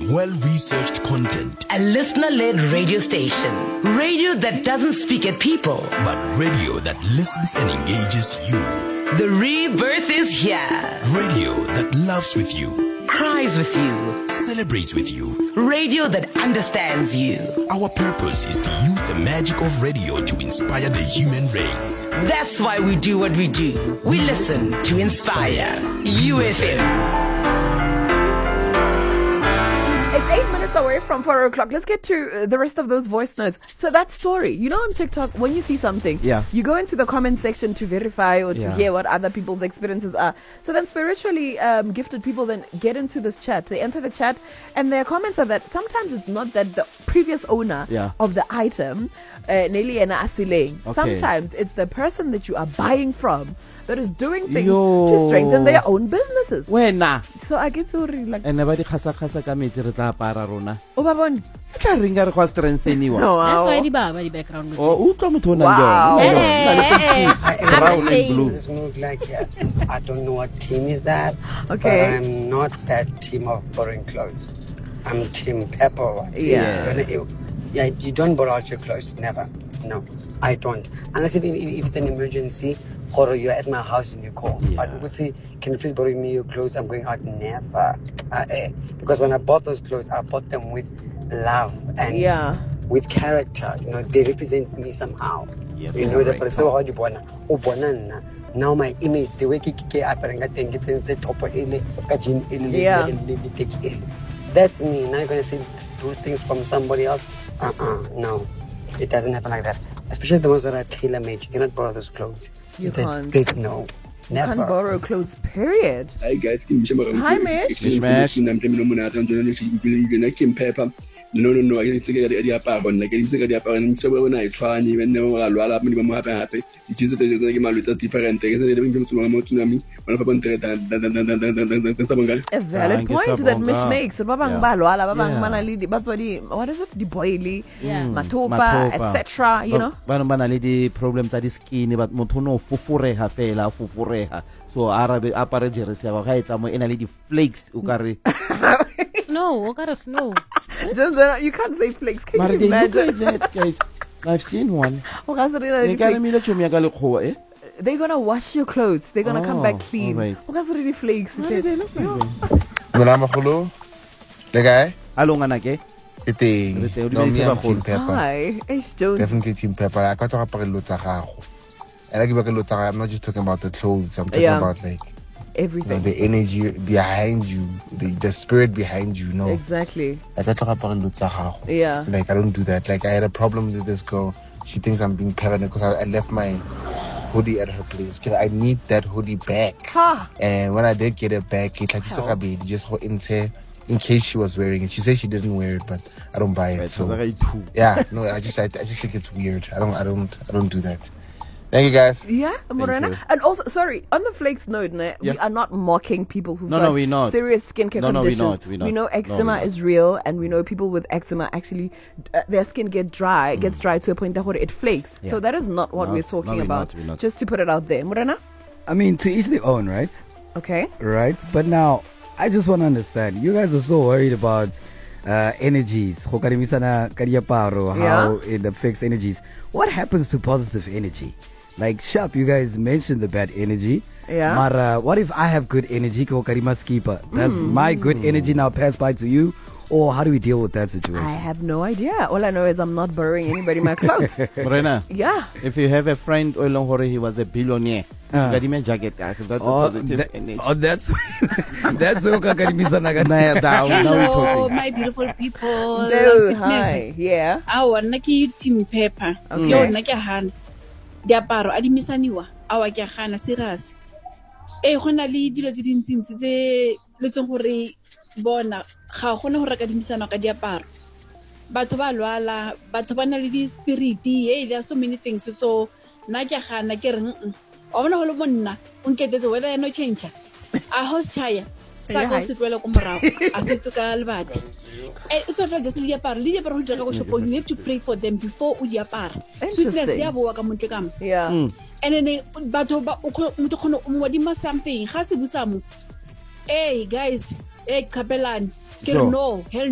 well-researched content. A listener-led radio station. Radio that doesn't speak at people, but radio that listens and engages you. The rebirth is here. Radio that loves with you, cries with you, celebrates with you. Radio that understands you. Our purpose is to use the magic of radio to inspire the human race. That's why we do what we do. We listen to inspire. UFM. It's 8 minutes away from 4 o'clock. Let's get to the rest of those voice notes. So that story, you know, on TikTok, when you see something, you go into the comment section to verify or to hear what other people's experiences are. So then spiritually gifted people then get into this chat. They enter the chat and their comments are that sometimes it's not that the previous owner of the item, Nelly and Asileng. Sometimes it's the person that you are buying from that is doing things to strengthen their own businesses. So I get so like and nobody khasa ka metsi re tla para rona o ba bone tla ringa re go strengtheniwa that's why di baba di background o utlo motho ona brown and blue. This move like I don't know what team is that, but I'm not that team of borrowing clothes. I'm team Pepper. You don't borrow out your clothes, never. No, I don't, unless if it's an emergency or you're at my house and you call. But people say, can you please borrow me your clothes? I'm going out. Never. Because when I bought those clothes, I bought them with love and with character. You know, they represent me somehow. You know, the person now my image, the way that's me. Now you're going to say do things from somebody else? No. It doesn't happen like that. Especially the ones that are tailor-made. You cannot borrow those clothes. You can't. No. You can't borrow clothes, period. Hi guys, hi Mish. No, I think the apart on like the apart and so when I try even though I'll happy. It is a different things and everything to me. A valid point that Mish makes. What is it? The boily, matopa, etc. You know? Banality problems at the skin, but motono fufureha fela fufureha. So Arabic apparegeres in a flakes ukari. Snow, what kind of snow? You can't say flakes. Can you imagine that, guys? I've seen one. They're gonna wash your clothes. They're gonna come back clean. What really flakes? The guy? Hello, Nganake. Team Pepper. Hi, it's Jones. Definitely Team Pepper. I got to I'm not just talking about the clothes. I'm talking about like everything, the energy behind you, the spirit behind you. No, exactly. Like like I don't do that. Like I had a problem with this girl. She thinks I'm being paranoid because I left my hoodie at her place. I need that hoodie back. And when I did get it back, it's like just in case she was wearing it. She said she didn't wear it, but I don't buy it. So I just think it's weird. I don't do that. Thank you guys. Yeah, Morena. And also, sorry, on the flakes note, we are not mocking people who've got we're not. serious skincare conditions. We're not. We know eczema is real, and we know people with eczema actually, their skin gets dry to a point that it flakes. So that is not what we're talking about. We're not. Just to put it out there. Morena? I mean, to each their own, right? Okay. Right, but now, I just want to understand. You guys are so worried about energies. How in the fixed energies. What happens to positive energy? Like, Sharp, you guys mentioned the bad energy. But what if I have good energy? Does my good energy now pass by to you? Or how do we deal with that situation? I have no idea. All I know is I'm not borrowing anybody my clothes. Morena, if you have a friend, he was a billionaire, got him a jacket. That's positive energy. That's Hello, my beautiful people. Hi. Yeah. Our Naki Team Pepper. Your Naki hand. Diaparo adimisaniwa awa ke gana serious gona le dilo tse dintsi tse le tseng gore bona ga gona go reka dimisana ka diaparo batho ba lwala batho ba na le di spirit there are so many things so na ke gana ke reng o bona go le monna o nketetse weather no change a host chaya sa go se tlwela go morago a se tsoka lebati so just diaparo le diaparo go dira go shopong you have to pray for them before o diaparo sweetness ya boa ka montle kam and then batho ba o motho o modima something ga se busamo guys kapelani ke no hell